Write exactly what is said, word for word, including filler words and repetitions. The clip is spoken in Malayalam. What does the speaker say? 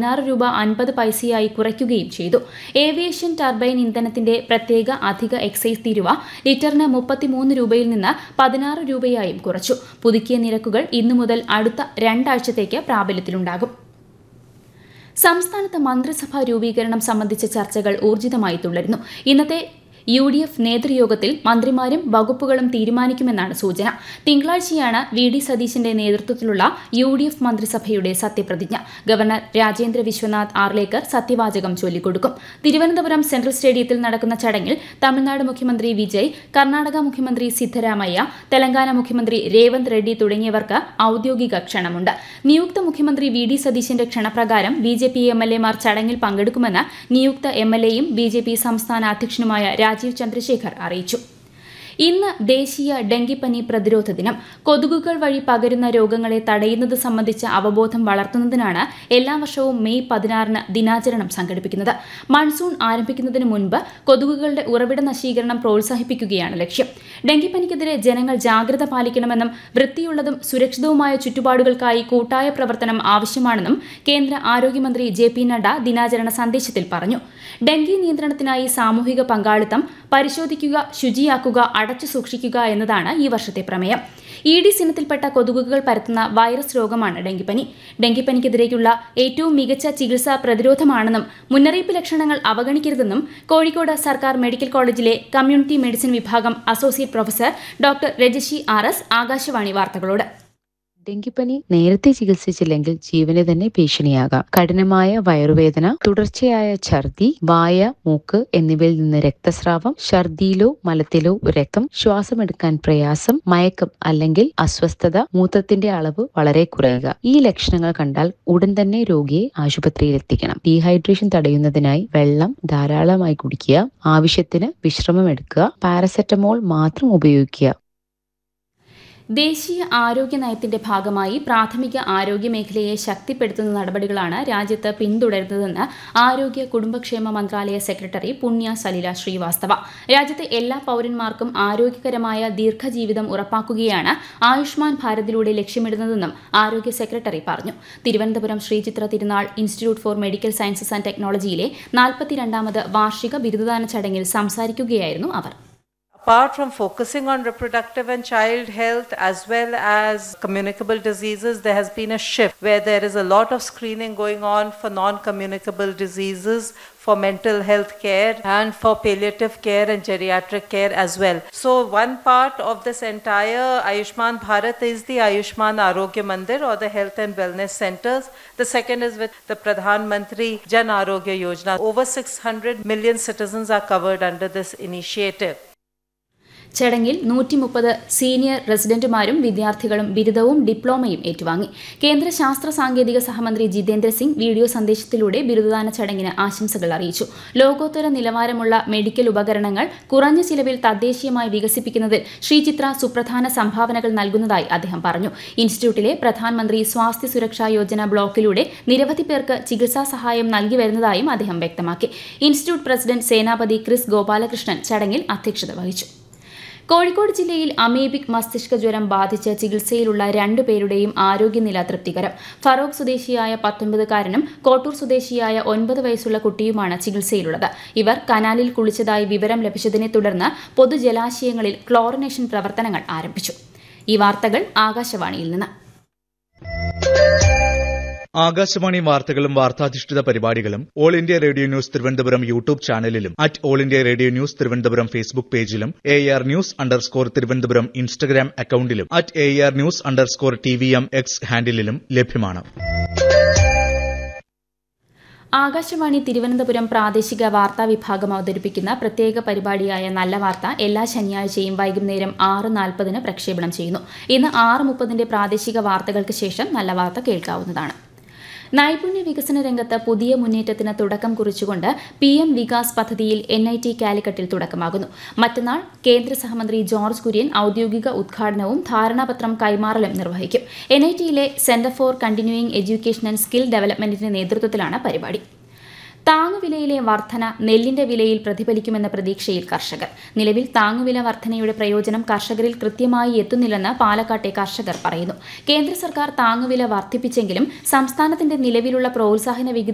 പതിനാറ് രൂപ അൻപത് പൈസയായി കുറയ്ക്കുകയും ചെയ്തു. ഏവിയേഷൻ ടർബൈൻ ഇന്ധനത്തിന്റെ പ്രത്യേക അധിക എക്സൈസ് തീരുവ ലിറ്ററിന് മുപ്പത്തിമൂന്ന് രൂപയിൽ നിന്ന് പതിനാറ് രൂപയായും കുറച്ചു. പുതുക്കിയ നിരക്കുകൾ ഇന്നു മുതൽ അടുത്ത രണ്ടാഴ്ചത്തേക്ക് പ്രാബല്യത്തിലുണ്ടാകും. സംസ്ഥാനത്ത് മന്ത്രിസഭാ രൂപീകരണം സംബന്ധിച്ച ചർച്ചകൾ ഊർജിതമായി തുടരുന്നു. ഇന്നത്തെ യു ഡി എഫ് നേതൃയോഗത്തിൽ മന്ത്രിമാരും വകുപ്പുകളും തീരുമാനിക്കുമെന്നാണ് സൂചന. തിങ്കളാഴ്ചയാണ് വി ഡി സതീശന്റെ നേതൃത്വത്തിലുള്ള യു ഡി എഫ് മന്ത്രിസഭയുടെ സത്യപ്രതിജ്ഞ. ഗവർണർ രാജേന്ദ്ര വിശ്വനാഥ് ആർലേക്കർ സത്യവാചകം ചൊല്ലിക്കൊടുക്കും. തിരുവനന്തപുരം സെൻട്രൽ സ്റ്റേഡിയത്തിൽ നടക്കുന്ന ചടങ്ങിൽ തമിഴ്നാട് മുഖ്യമന്ത്രി വിജയ്, കർണാടക മുഖ്യമന്ത്രി സിദ്ധരാമയ്യ, തെലങ്കാന മുഖ്യമന്ത്രി രേവന്ത് റെഡ്ഡി തുടങ്ങിയവർക്ക് ഔദ്യോഗിക ക്ഷണമുണ്ട്. നിയുക്ത മുഖ്യമന്ത്രി വി ഡി സതീശന്റെ ക്ഷണപ്രകാരം B J P M L എമാർ ചടങ്ങിൽ പങ്കെടുക്കുമെന്ന് നിയുക്ത എം എൽ എയും ബി ജെ പി സംസ്ഥാന അധ്യക്ഷനുമായ രാജീവ് ചന്ദ്രശേഖർ അറിയിച്ചു. ഇന്ന് ദേശീയ ഡെങ്കിപ്പനി പ്രതിരോധ ദിനം. കൊതുകുകൾ വഴി പകരുന്ന രോഗങ്ങളെ തടയുന്നത് സംബന്ധിച്ച അവബോധം വളർത്തുന്നതിനാണ് എല്ലാ വർഷവും മെയ് പതിനാറിന് ദിനാചരണം സംഘടിപ്പിക്കുന്നത്. മൺസൂൺ ആരംഭിക്കുന്നതിന് മുൻപ് കൊതുകുകളുടെ ഉറവിട നശീകരണം പ്രോത്സാഹിപ്പിക്കുകയാണ് ലക്ഷ്യം. ഡെങ്കിപ്പനിക്കെതിരെ ജനങ്ങൾ ജാഗ്രത പാലിക്കണമെന്നും വൃത്തിയുള്ളതും സുരക്ഷിതവുമായ ചുറ്റുപാടുകൾക്കായി കൂട്ടായ പ്രവർത്തനം ആവശ്യമാണെന്നും കേന്ദ്ര ആരോഗ്യമന്ത്രി ജെ പി നഡ്ഡ ദിനാചരണ സന്ദേശത്തിൽ പറഞ്ഞു. ഡെങ്കി നിയന്ത്രണത്തിനായി സാമൂഹിക പങ്കാളിത്തം, പരിശോധിക്കുക, ശുചിയാക്കുക, അടച്ചു സൂക്ഷിക്കുക എന്നതാണ് ഈ വർഷത്തെ പ്രമേയം. ഈഡിസ് ഇനത്തിൽപ്പെട്ട കൊതുകുകൾ പരത്തുന്ന വൈറസ് രോഗമാണ് ഡെങ്കിപ്പനി. ഡെങ്കിപ്പനിക്കെതിരെയുള്ള ഏറ്റവും മികച്ച ചികിത്സ പ്രതിരോധമാണെന്നും മുന്നറിയിപ്പ് ലക്ഷണങ്ങൾ അവഗണിക്കരുതെന്നും കോഴിക്കോട് സർക്കാർ മെഡിക്കൽ കോളേജിലെ കമ്മ്യൂണിറ്റി മെഡിസിൻ വിഭാഗം associate professor doctor രജഷി R S Akashvani വാർത്തകളോട്. ഡെങ്കിപ്പനി നേരത്തെ ചികിത്സിച്ചില്ലെങ്കിൽ ജീവന് തന്നെ ഭീഷണിയാകാം. കഠിനമായ വയറുവേദന, തുടർച്ചയായ ഛർദി, വായ, മൂക്ക് എന്നിവയിൽ നിന്ന് രക്തസ്രാവം, ഛർദിയിലോ മലത്തിലോ രക്തം, ശ്വാസമെടുക്കാൻ പ്രയാസം, മയക്കം അല്ലെങ്കിൽ അസ്വസ്ഥത, മൂത്രത്തിന്റെ അളവ് വളരെ കുറയുക. ഈ ലക്ഷണങ്ങൾ കണ്ടാൽ ഉടൻ തന്നെ രോഗിയെ ആശുപത്രിയിൽ എത്തിക്കണം. ഡീഹൈഡ്രേഷൻ തടയുന്നതിനായി വെള്ളം ധാരാളമായി കുടിക്കുക, ആവശ്യത്തിന് വിശ്രമം എടുക്കുക, പാരസെറ്റമോൾ മാത്രം ഉപയോഗിക്കുക. ദേശീയ ആരോഗ്യ നയത്തിന്റെ ഭാഗമായി പ്രാഥമിക ആരോഗ്യ മേഖലയെ ശക്തിപ്പെടുത്തുന്ന നടപടികളാണ് രാജ്യത്ത് പിന്തുടരുന്നതെന്ന് ആരോഗ്യ കുടുംബക്ഷേമ മന്ത്രാലയ സെക്രട്ടറി പുണ്യ സലില ശ്രീവാസ്തവ. രാജ്യത്തെ എല്ലാ പൌരന്മാർക്കും ആരോഗ്യകരമായ ദീർഘജീവിതം ഉറപ്പാക്കുകയാണ് ആയുഷ്മാൻ ഭാരതിലൂടെ ലക്ഷ്യമിടുന്നതെന്നും ആരോഗ്യ സെക്രട്ടറി പറഞ്ഞു. തിരുവനന്തപുരം ശ്രീചിത്ര തിരുനാൾ institute four medical sciences and ടെക്നോളജിയിലെ നാൽപ്പത്തിരണ്ടാമത് വാർഷിക ബിരുദദാന ചടങ്ങിൽ സംസാരിക്കുകയായിരുന്നു അവർ. Apart from focusing on reproductive and child health as well as communicable diseases, there has been a shift where there is a lot of screening going on for non-communicable diseases, for mental health care and for palliative care and geriatric care as well. So one part of this entire Ayushman Bharat is the Ayushman Arogya Mandir or the health and wellness centers. The second is with the Pradhan Mantri Jan Arogya Yojana. Over six hundred million citizens are covered under this initiative. ചടങ്ങിൽ നൂറ്റി മുപ്പത് സീനിയർ റെസിഡന്റുമാരും വിദ്യാർത്ഥികളും ബിരുദവും ഡിപ്ലോമയും ഏറ്റുവാങ്ങി. കേന്ദ്ര ശാസ്ത്ര സാങ്കേതിക സഹമന്ത്രി ജിതേന്ദ്ര സിംഗ് വീഡിയോ സന്ദേശത്തിലൂടെ ബിരുദദാന ചടങ്ങിന് ആശംസകൾ അറിയിച്ചു. ലോകോത്തര നിലവാരമുള്ള മെഡിക്കൽ ഉപകരണങ്ങൾ കുറഞ്ഞ ചിലവിൽ തദ്ദേശീയമായി വികസിപ്പിക്കുന്നതിൽ ശ്രീചിത്ര സുപ്രധാന സംഭാവനകൾ നൽകുന്നതായി അദ്ദേഹം പറഞ്ഞു. ഇൻസ്റ്റിറ്റ്യൂട്ടിലെ പ്രധാനമന്ത്രി സ്വാസ്ഥ്യ സുരക്ഷാ യോജന ബ്ലോക്കിലൂടെ നിരവധി പേർക്ക് ചികിത്സാ സഹായം നൽകി വരുന്നതായും അദ്ദേഹം വ്യക്തമാക്കി. ഇൻസ്റ്റിറ്റ്യൂട്ട് പ്രസിഡന്റ് സേനാപതി ക്രിസ് ഗോപാലകൃഷ്ണൻ ചടങ്ങിൽ അധ്യക്ഷത വഹിച്ചു. കോഴിക്കോട് ജില്ലയിൽ അമീബിക് മസ്തിഷ്ക ജ്വരം ബാധിച്ച് ചികിത്സയിലുള്ള രണ്ടുപേരുടെയും ആരോഗ്യനില തൃപ്തികരം. ഫറോക്ക് സ്വദേശിയായ പത്തൊൻപതുകാരനും കോട്ടൂർ സ്വദേശിയായ ഒൻപത് വയസ്സുള്ള കുട്ടിയുമാണ് ചികിത്സയിലുള്ളത്. ഇവർ കനാലിൽ കുളിച്ചതായി വിവരം ലഭിച്ചതിനെ തുടർന്ന് പൊതുജലാശയങ്ങളിൽ ക്ലോറിനേഷൻ പ്രവർത്തനങ്ങൾ ആരംഭിച്ചു. ഈ വാർത്തകൾ ആകാശവാണിയിൽ നിന്ന്. ആകാശവാണി വാർത്തകളും വാർത്താധിഷ്ഠിത പരിപാടികളും all India radio news Thiruvananthapuram YouTube ചാനലിലും at all India radio news Thiruvananthapuram Facebook പേജിലും A R news underscore Thiruvananthapuram Instagram അക്കൌണ്ടിലും at A R news underscore T V M X ഹാൻഡിലും ലഭ്യമാണ്. ആകാശവാണി തിരുവനന്തപുരം പ്രാദേശിക വാർത്താ വിഭാഗം അവതരിപ്പിക്കുന്ന പ്രത്യേക പരിപാടിയായ നല്ല വാർത്ത എല്ലാ ശനിയാഴ്ചയും വൈകുന്നേരം ആറ് നാൽപ്പതിന് പ്രക്ഷേപണം ചെയ്യുന്നു. ഇന്ന് ആറ് മുപ്പതിന്റെ പ്രാദേശിക വാർത്തകൾക്ക് ശേഷം നല്ല വാർത്ത കേൾക്കാവുന്നതാണ്. നൈപുണ്യ വികസന രംഗത്ത് പുതിയ മുന്നേറ്റത്തിന് തുടക്കം കുറിച്ചുകൊണ്ട് പി എം വികാസ് പദ്ധതിയിൽ എൻ ഐ ടി കാലിക്കറ്റിൽ തുടക്കമാകുന്നു. മറ്റന്നാൾ കേന്ദ്ര സഹമന്ത്രി ജോർജ് കുര്യൻ ഔദ്യോഗിക ഉദ്ഘാടനവും ധാരണാപത്രം കൈമാറലും നിർവഹിക്കും. N I ടിയിലെ centre for continuing education and skill ഡെവലപ്മെന്റിന്റെ നേതൃത്വത്തിലാണ് പരിപാടി. താങ്ങുവിലയിലെ വർധന നെല്ലിന്റെ വിലയിൽ പ്രതിഫലിക്കുമെന്ന പ്രതീക്ഷയിൽ കർഷകർ. നിലവിൽ താങ്ങുവില വർധനയുടെ പ്രയോജനം കർഷകരിൽ കൃത്യമായി എത്തുന്നില്ലെന്ന് പാലക്കാട്ടെ കർഷകർ പറയുന്നു. കേന്ദ്ര സർക്കാർ താങ്ങുവില വർദ്ധിപ്പിച്ചെങ്കിലും സംസ്ഥാനത്തിന്റെ നിലവിലുള്ള പ്രോത്സാഹന